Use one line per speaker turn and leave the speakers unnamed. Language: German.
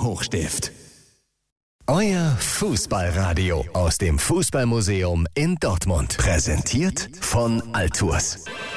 Hochstift.
Euer Fußballradio aus dem Fußballmuseum in Dortmund. Präsentiert von Altours.